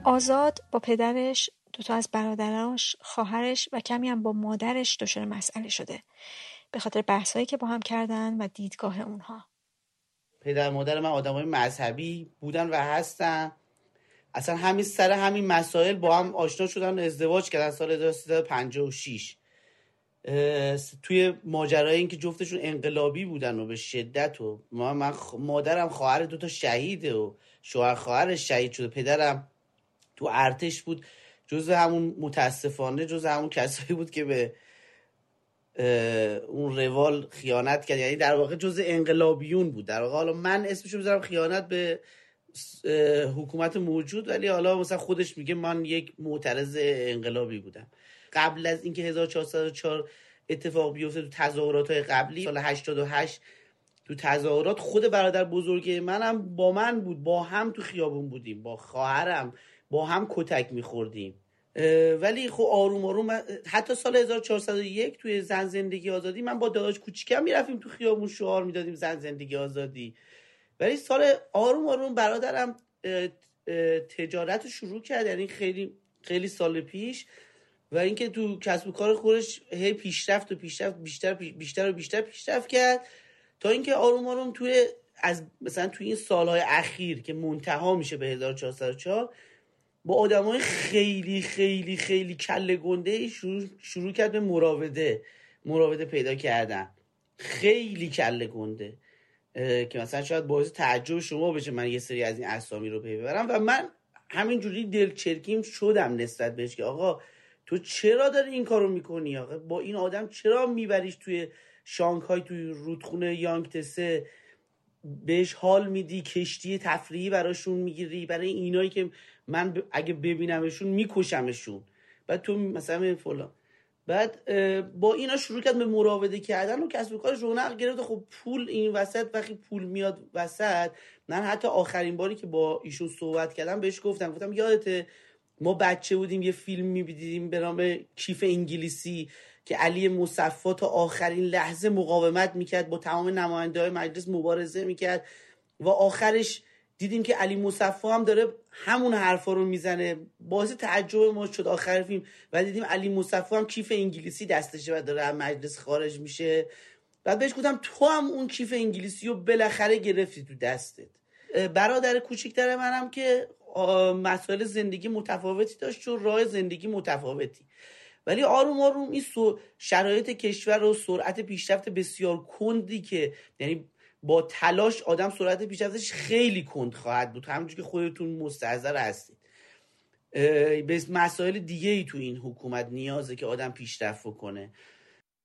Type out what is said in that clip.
آزاد با پدرش، 2 از برادراش، خواهرش و کمی هم با مادرش دچار مسئله شده به خاطر بحثایی که با هم کردن و دیدگاه اونها. پدر مادر من آدمای مذهبی بودن و هستن. اصلا همین سر همین مسائل با هم آشنا شدن، ازدواج کردن سال 1356. توی ماجرای این که جفتشون انقلابی بودن و به شدت و مادرم خواهر 2 شهیده و شوهر خواهرش شهید شده، پدرم تو ارتش بود، متاسفانه جز همون کسایی بود که به اون روال خیانت کرد، یعنی در واقع جز انقلابیون بود. در واقع حالا من اسمشو بذارم خیانت به حکومت موجود، ولی حالا مثلا خودش میگه من یک معترض انقلابی بودم. قبل از اینکه 1404 اتفاق بیفته، تو تظاهرات‌های قبلی سال 88 تو تظاهرات خود برادر بزرگ منم با من بود، با هم تو خیابون بودیم، با خواهرم با هم کتک میخوردیم. ولی خب آروم آروم حتی سال 1401 توی زن زندگی آزادی من با داداش کوچیکم میرفتیم تو خیابون شعار میدادیم زن زندگی آزادی. ولی سال آروم آروم برادرم تجارت رو شروع کرد، یعنی خیلی خیلی سال پیش، و اینکه تو کسب و کار خودش هی پیشرفت بیشتر پیشرفت کرد، تا اینکه آروم آروم مثلا توی این سالهای اخیر که منتهی میشه به 1404 با آدمای خیلی خیلی خیلی کله گنده شروع کرد به مراوده پیدا کردن، خیلی کله گنده، که مثلا شاید باعث تعجب شما بشه من یه سری از این اسامی رو پی ببرم و من همینجوری دلچرکیم شدم نسبت بهش که آقا تو چرا داری این کارو میکنی؟ آقا با این آدم چرا میبریش توی شانگهای، توی رودخونه یانگتسه، بهش حال میدی، کشتی تفریحی براشون میگیری، برای اینایی که من اگه ببینمشون میکشمشون، بعد تو مثلا فلان. بعد با اینا شروع کرد به مراوده کردن و کسب و کارش رونق گرفت. خب پول این وسط، وقتی پول میاد وسط، من حتی آخرین باری که با ایشون صحبت کردم بهش گفتم یادته ما بچه بودیم یه فیلم می‌دیدیم به نام کیف انگلیسی که علی مصفا تا آخرین لحظه مقاومت میکرد، با تمام نماینده‌های مجلس مبارزه میکرد و آخرش دیدیم که علی مصفا هم داره همون حرفا رو میزنه. باعث تعجب ما شد آخر فیلم و دیدیم علی مصفا هم کیف انگلیسی دستشه و داره از مجلس خارج میشه. بعد بهش گفتم تو هم اون کیف انگلیسی رو بالاخره گرفتی تو دستت. برادر کوچیکتر منم که مسائل زندگی متفاوتی داشت و راه زندگی متفاوتی، ولی آروم آروم این شرایط کشور و سرعت پیشرفت بسیار کندی که یعنی با تلاش آدم سرعت پیشرفتش خیلی کند خواهد بود، همونجوری که خودتون مستحضر هستید. به مسائل دیگه ای تو این حکومت نیازه که آدم پیشرفت کنه.